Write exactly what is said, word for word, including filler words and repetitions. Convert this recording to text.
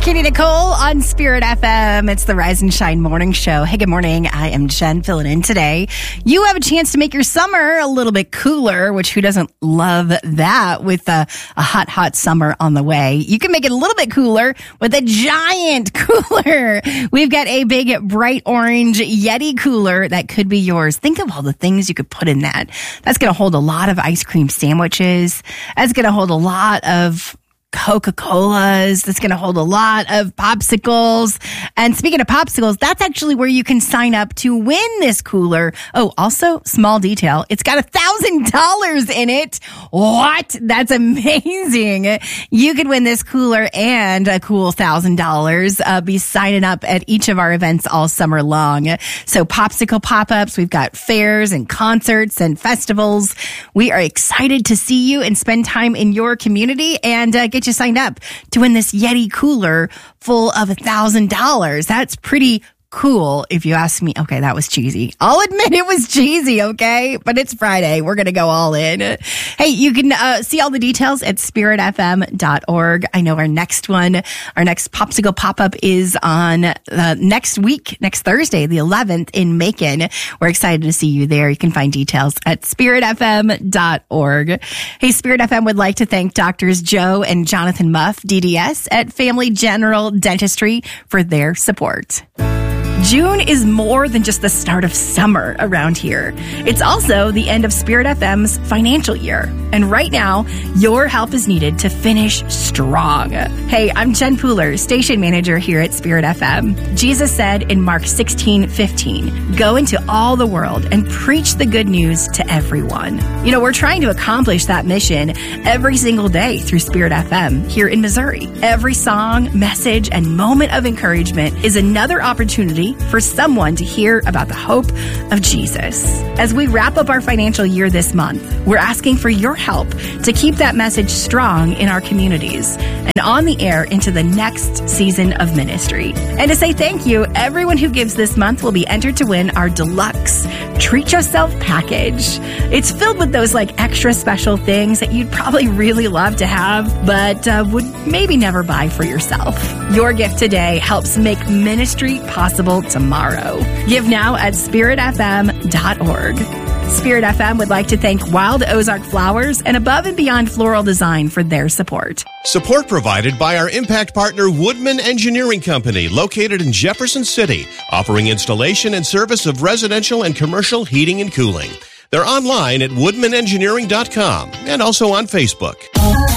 Katie Nicole on Spirit F M. It's the Rise and Shine Morning Show. Hey, good morning. I am Jen filling in today. You have a chance to make your summer a little bit cooler, which who doesn't love that with a, a hot, hot summer on the way. You can make it a little bit cooler with a giant cooler. We've got a big bright orange Yeti cooler that could be yours. Think of all the things you could put in that. That's going to hold a lot of ice cream sandwiches. That's going to hold a lot of Coca-Colas. That's going to hold a lot of popsicles. And speaking of popsicles, that's actually where you can sign up to win this cooler. Oh, also, small detail. It's got a thousand dollars in it. What? That's amazing. You could win this cooler and a cool thousand dollars. Uh, be signing up at each of our events all summer long. So popsicle pop-ups. We've got fairs and concerts and festivals. We are excited to see you and spend time in your community and uh, get you signed up to win this Yeti cooler full of a thousand dollars. That's pretty cool, if you ask me. Okay, that was cheesy. I'll admit it was cheesy, okay? But it's Friday. We're going to go all in. Hey, you can uh, see all the details at spirit f m dot org. I know our next one, our next popsicle pop-up is on uh, next week, next Thursday, the eleventh in Macon. We're excited to see you there. You can find details at spirit f m dot org. Hey, Spirit F M would like to thank Doctors Joe and Jonathan Muff, D D S, at Family General Dentistry for their support. June is more than just the start of summer around here. It's also the end of Spirit F M's financial year. And right now, your help is needed to finish strong. Hey, I'm Jen Pooler, station manager here at Spirit F M. Jesus said in Mark sixteen fifteen, go into all the world and preach the good news to everyone. You know, we're trying to accomplish that mission every single day through Spirit F M here in Missouri. Every song, message, and moment of encouragement is another opportunity for someone to hear about the hope of Jesus. As we wrap up our financial year this month, we're asking for your help to keep that message strong in our communities and on the air into the next season of ministry. And to say thank you, everyone who gives this month will be entered to win our deluxe Treat Yourself package. It's filled with those like extra special things that you'd probably really love to have, but uh, would maybe never buy for yourself. Your gift today helps make ministry possible tomorrow. Give now at spirit f m dot org. Spirit F M would like to thank Wild Ozark Flowers and Above and Beyond Floral Design for their support. Support provided by our impact partner Woodman Engineering Company, located in Jefferson City, offering installation and service of residential and commercial heating and cooling. They're online at woodman engineering dot com and also on Facebook.